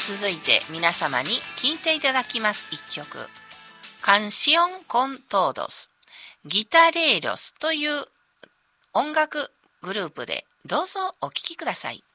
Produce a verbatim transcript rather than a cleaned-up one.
続いて皆様に聴いていただきます一曲、Canción con Todos、ギタレーロスという音楽グループで、どうぞお聴きください。